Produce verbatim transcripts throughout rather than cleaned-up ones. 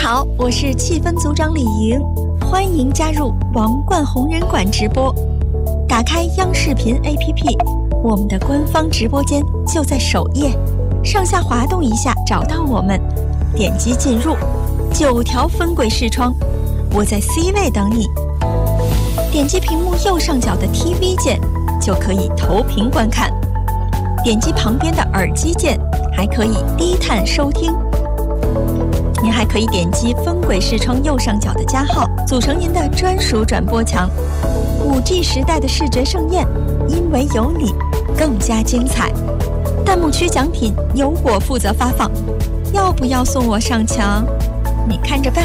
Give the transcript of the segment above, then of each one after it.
好，我是气氛组长李莹，欢迎加入王冠红人馆直播。打开央视频 A P P， 我们的官方直播间就在首页，上下滑动一下找到我们，点击进入，九条分轨视窗，我在 C 位等你。点击屏幕右上角的 T V 键，就可以投屏观看。点击旁边的耳机键，还可以低探收听。您还可以点击分轨视窗右上角的加号，组成您的专属转播墙。五 G 时代的视觉盛宴，因为有你，更加精彩。弹幕区奖品由我负责发放，要不要送我上墙？你看着办。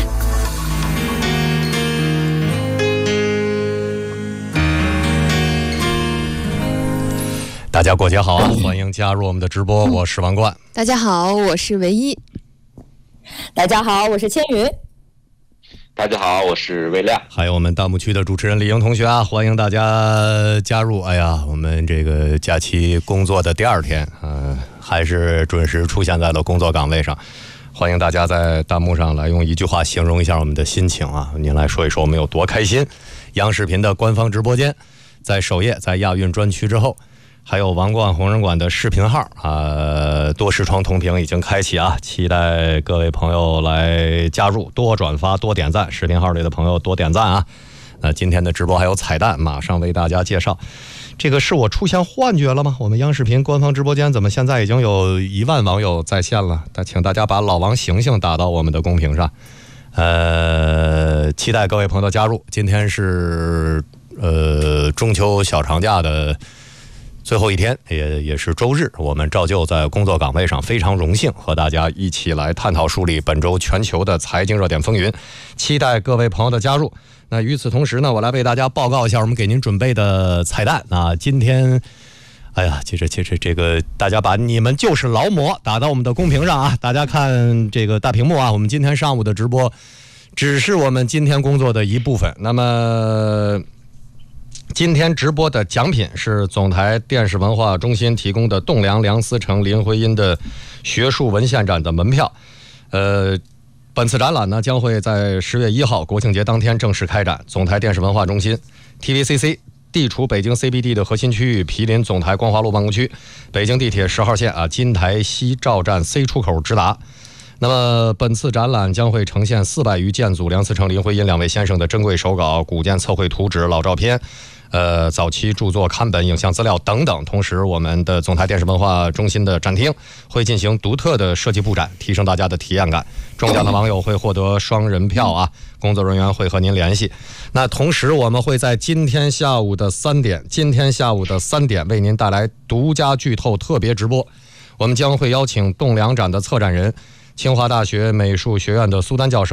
大家过节好啊！欢迎加入我们的直播，我是王冠。 大家好，我是唯一。 大家好，我是千羽。 大家好，我是魏亮。 还有我们弹幕区的主持人李莹同学啊，欢迎大家加入。哎呀，我们这个假期工作的第二天，嗯、呃，还是准时出现在了工作岗位上。欢迎大家在弹幕上来用一句话形容一下我们的心情啊！您来说一说我们有多开心。央视频的官方直播间在首页，在亚运专区之后。还有王冠红人馆的视频号啊、呃，多视窗同屏已经开启啊，期待各位朋友来加入，多转发多点赞，视频号里的朋友多点赞啊。那今天的直播还有彩蛋，马上为大家介绍。这个是我出现幻觉了吗？我们央视频官方直播间怎么现在已经有一万网友在线了？请大家把老王醒醒打到我们的公屏上。呃，期待各位朋友的加入。今天是呃中秋小长假的最后一天，也也是周日，我们照旧在工作岗位上，非常荣幸和大家一起来探讨梳理本周全球的财经热点风云，期待各位朋友的加入。那与此同时呢，我来为大家报告一下我们给您准备的彩蛋啊。今天，哎呀，其实其实这个大家把你们就是劳模打到我们的公屏上啊，大家看这个大屏幕啊，我们今天上午的直播只是我们今天工作的一部分。那么今天直播的奖品是总台电视文化中心提供的栋梁梁思成林徽因的学术文献展的门票。呃，本次展览呢将会在十月一号国庆节当天正式开展。总台电视文化中心 T V C C 地处北京 C B D 的核心区域，毗邻总台光华路办公区，北京地铁十号线啊金台西照站 C 出口直达。那么本次展览将会呈现四百余件组梁思成林徽因两位先生的珍贵手稿、古建测绘图纸、老照片，呃，早期著作刊本、影像资料等等。同时，我们的总台电视文化中心的展厅会进行独特的设计布展，提升大家的体验感。中奖的网友会获得双人票啊，工作人员会和您联系。那同时，我们会在今天下午的三点，今天下午的三点为您带来独家剧透特别直播。我们将会邀请栋梁展的策展人，清华大学美术学院的苏丹教授。